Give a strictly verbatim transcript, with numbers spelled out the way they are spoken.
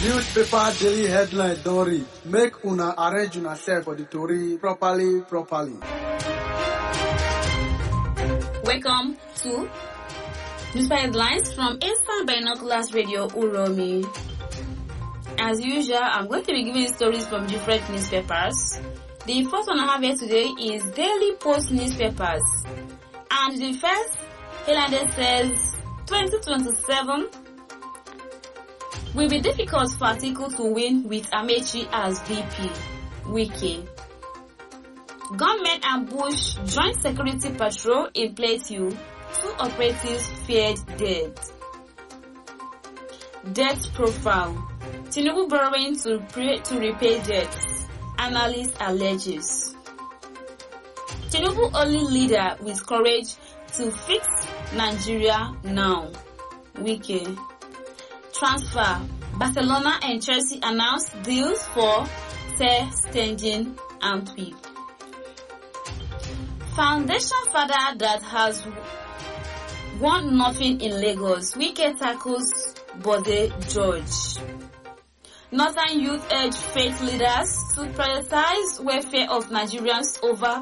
Newspaper daily headline Dory. Make una arrange una self for the story properly, properly. Welcome to Newspaper Headlines from Eastern Binoculars Radio Uromi. As usual, I'm going to be giving stories from different newspapers. The first one I have here today is Daily Post newspapers. And the first headline says twenty twenty-seven will be difficult for Atiku to win with Amechi as V P. Wiki. Gunmen ambush joint security patrol in Plateau. Two operatives feared dead. Debt profile. Tinubu borrowing to, pre- to repay debts. Analyst alleges. Tinubu only leader with courage to fix Nigeria now. Wiki. Transfer. Barcelona and Chelsea announced deals for Ter Stegen and Pep. Foundation father that has won nothing in Lagos. Wike tackles Bode George. Northern youth urge faith leaders to prioritize welfare of Nigerians over